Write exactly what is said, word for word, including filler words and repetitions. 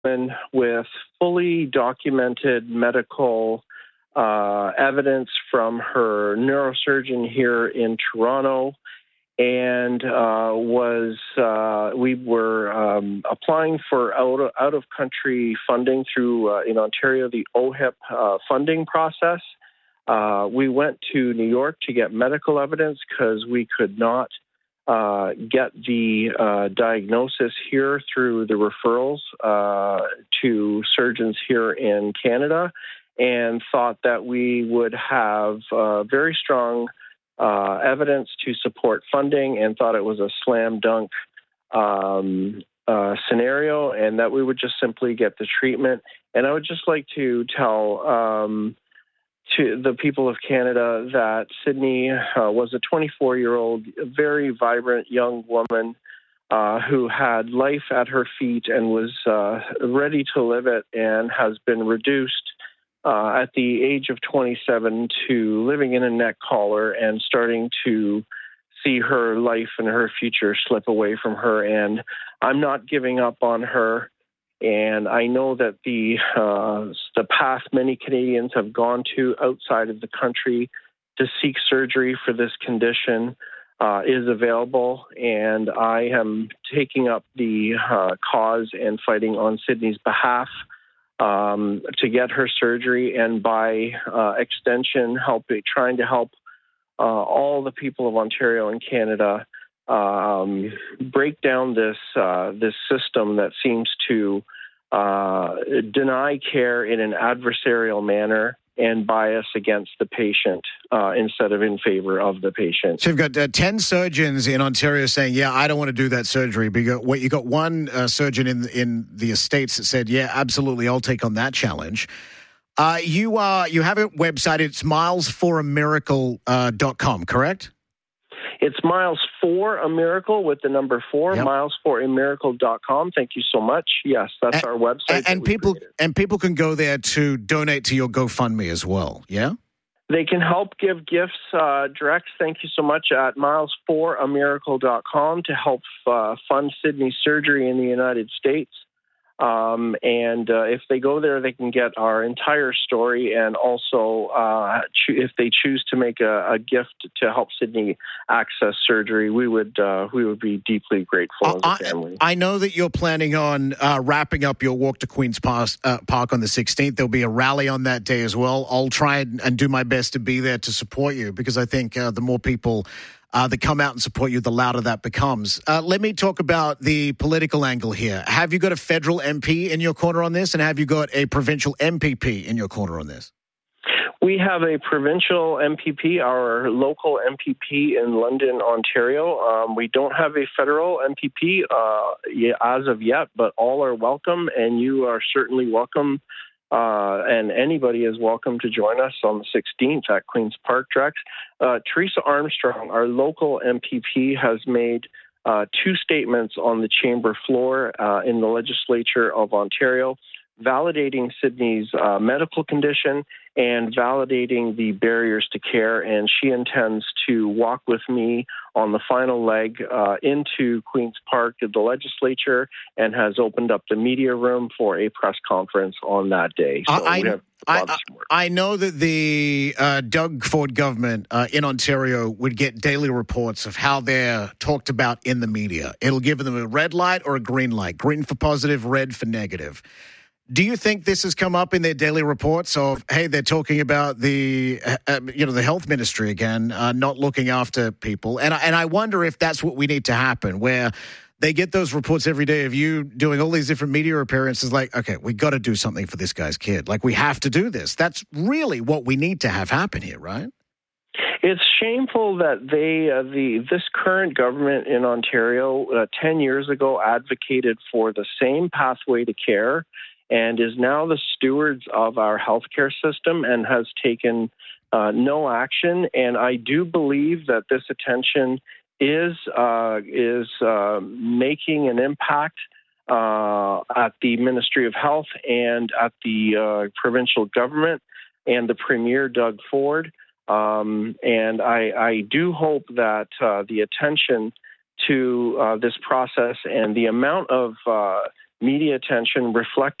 woman with fully documented medical uh, evidence from her neurosurgeon here in Toronto, and uh, was uh, we were um, applying for out of, out of country funding through uh, in Ontario the O H I P uh, funding process. Uh, we went to New York to get medical evidence because we could not uh, get the uh, diagnosis here through the referrals uh, to surgeons here in Canada, and thought that we would have uh, very strong uh, evidence to support funding, and thought it was a slam dunk um, uh, scenario, and that we would just simply get the treatment. And I would just like to tell um, to the people of Canada that Sydney uh, was a twenty-four-year-old, very vibrant young woman uh, who had life at her feet and was uh, ready to live it, and has been reduced uh, at the age of twenty-seven to living in a neck collar and starting to see her life and her future slip away from her. And I'm not giving up on her. And I know that the uh, the path many Canadians have gone to outside of the country to seek surgery for this condition uh, is available. And I am taking up the uh, cause and fighting on Sydney's behalf um, to get her surgery, and by uh, extension, helping trying to help uh, all the people of Ontario and Canada Um, break down this uh, this system that seems to uh, deny care in an adversarial manner and bias against the patient uh, instead of in favor of the patient. So you've got uh, ten surgeons in Ontario saying, "Yeah, I don't want to do that surgery." But you got, what, you got one uh, surgeon in in the States that said, "Yeah, absolutely, I'll take on that challenge." Uh, you are you have a website. It's miles for a miracle dot com, correct? It's Miles for a Miracle with the number four, yep. miles for a miracle dot com. Thank you so much. Yes, that's and, our website. And, and people created. and people can go there to donate to your GoFundMe as well, yeah? They can help give gifts uh, direct. Thank you so much at miles for a miracle dot com to help uh, fund Sydney's surgery in the United States. Um, and uh, if they go there, they can get our entire story, and also uh, cho- if they choose to make a, a gift to help Sydney access surgery, we would uh, we would be deeply grateful uh, as a family. I, I know that you're planning on uh, wrapping up your walk to Queen's Park, uh, Park on the sixteenth. There'll be a rally on that day as well. I'll try and, and do my best to be there to support you, because I think uh, the more people Uh, that come out and support you, the louder that becomes. Uh, let me talk about the political angle here. Have you got a federal M P in your corner on this, and have you got a provincial M P P in your corner on this? We have a provincial M P P, our local M P P in London, Ontario. Um, we don't have a federal M P P uh, as of yet, but all are welcome, and you are certainly welcome. Uh, and anybody is welcome to join us on the sixteenth at Queen's Park, Drex. Uh, Teresa Armstrong, our local M P P, has made uh, two statements on the chamber floor uh, in the legislature of Ontario, validating Sydney's uh, medical condition and validating the barriers to care. And she intends to walk with me on the final leg uh, into Queen's Park at the legislature, and has opened up the media room for a press conference on that day. So I, we have I, I know that the uh, Doug Ford government uh, in Ontario would get daily reports of how they're talked about in the media. It'll give them a red light or a green light. Green for positive, red for negative. Do you think this has come up in their daily reports of, hey, they're talking about the, uh, you know, the health ministry again, uh, not looking after people? And I, and I wonder if that's what we need to happen, where they get those reports every day of you doing all these different media appearances, like, okay, we got to do something for this guy's kid. Like, we have to do this. That's really what we need to have happen here, right? It's shameful that they, uh, the this current government in Ontario, uh, ten years ago advocated for the same pathway to care, and is now the stewards of our healthcare system and has taken uh, no action. And I do believe that this attention is uh, is uh, making an impact uh, at the Ministry of Health and at the uh, provincial government and the Premier, Doug Ford. Um, and I, I do hope that uh, the attention to uh, this process and the amount of uh, media attention reflecting